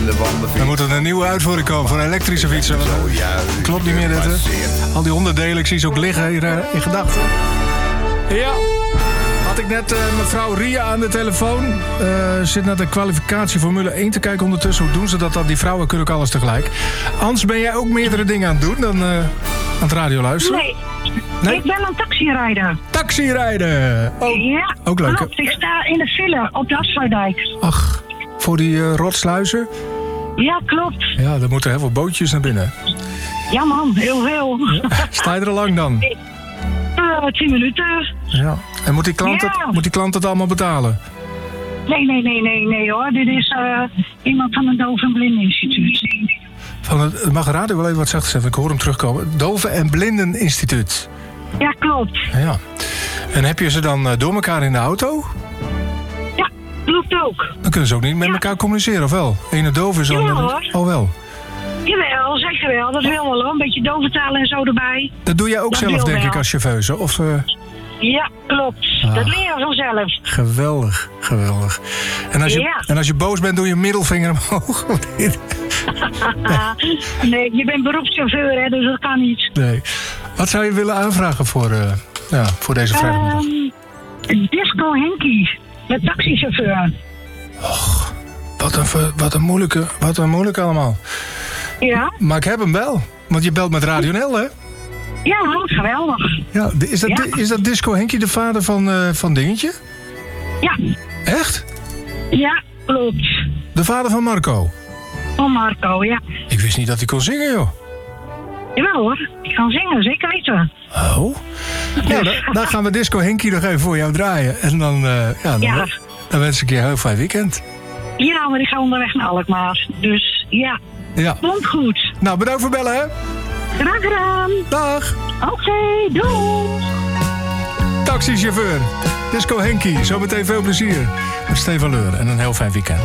Dan moet er een nieuwe uitvoering komen voor elektrische fietsen. Klopt niet meer dit, hè? Al die onderdelen, ik zie ze ook liggen hier in gedachten. Ja, had ik net mevrouw Ria aan de telefoon. Zit naar de kwalificatie Formule 1 te kijken ondertussen. Hoe doen ze dat? Die vrouwen kunnen ook alles tegelijk. Ans, ben jij ook meerdere dingen aan het doen dan aan het radio luisteren? Nee, ik ben een taxirijder. Taxirijden! Oh, ja, ook leuk. Klopt. Ik sta in de file op de Afsluitdijk. Ach, voor die rotsluizen? Ja, klopt. Ja, er moeten heel veel bootjes naar binnen. Ja man, heel veel. Ja. Sta je er lang dan? 10 minuten. Ja. En moet die klant het allemaal betalen? Nee hoor. Dit is iemand van het Doof- en Blindeninstituut. Mag radio wel even wat zacht zeggen? Ik hoor hem terugkomen. Dove- en Blindeninstituut. Ja, klopt. Ja. En heb je ze dan door elkaar in de auto? Ja, klopt ook. Dan kunnen ze ook niet met elkaar communiceren, of wel? Ene doof is dan... Ja, hoor. Oh, wel. Jawel, zeker wel. Dat wil wel hoor. Een beetje doventaal en zo erbij. Dat doe jij ook Dat zelf, wil denk wel. ik, als chauffeuse? Of... Ja, klopt. Dat leer je vanzelf. Geweldig, geweldig. En als je boos bent, doe je middelvinger omhoog. Nee, je bent beroepschauffeur, hè, dus dat kan niet. Nee. Wat zou je willen aanvragen voor deze vrijdagmiddag? Disco Henkie, de taxichauffeur. Och, wat een moeilijke allemaal. Ja? Maar ik heb hem wel. Want je belt met Radio NL, hè? Ja, geweldig. Ja, is dat Disco Henkie de vader van Dingetje? Ja. Echt? Ja, klopt. De vader van Marco? Van Marco, ja. Ik wist niet dat hij kon zingen, joh. Jawel hoor, ik kan zingen, zeker weten. Oh? Nou, dan gaan we Disco Henkie nog even voor jou draaien. En dan wens ik je een heel fijn weekend. Ja, maar ik ga onderweg naar Alkmaar. Dus ja, komt goed. Nou, bedankt voor bellen, hè? Graag gedaan. Dag. Oké, doei. Taxichauffeur, Disco Henkie. Zometeen veel plezier met Stefan Leur en een heel fijn weekend.